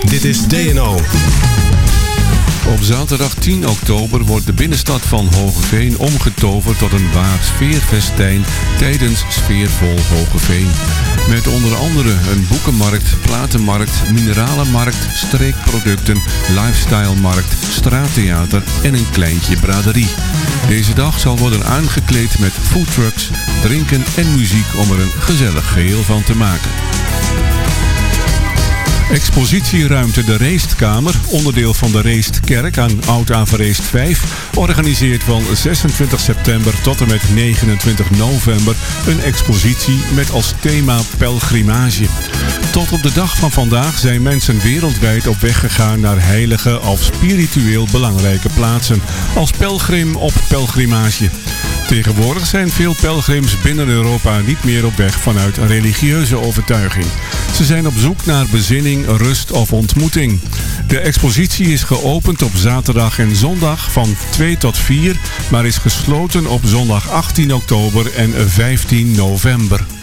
Dit is DNO. Op zaterdag 10 oktober wordt de binnenstad van Hoogeveen omgetoverd tot een waar sfeerfestijn tijdens Sfeervol Hoogeveen. Met onder andere een boekenmarkt, platenmarkt, mineralenmarkt, streekproducten, lifestylemarkt, straattheater en een kleintje braderie. Deze dag zal worden aangekleed met foodtrucks, drinken en muziek om er een gezellig geheel van te maken. Expositieruimte De Reestkamer, onderdeel van de Reestkerk aan Oud-Averreest 5, organiseert van 26 september tot en met 29 november een expositie met als thema pelgrimage. Tot op de dag van vandaag zijn mensen wereldwijd op weg gegaan naar heilige of spiritueel belangrijke plaatsen, als pelgrim op pelgrimage. Tegenwoordig zijn veel pelgrims binnen Europa niet meer op weg vanuit religieuze overtuiging. Ze zijn op zoek naar bezinning, rust of ontmoeting. De expositie is geopend op zaterdag en zondag van 2 tot 4, maar is gesloten op zondag 18 oktober en 15 november.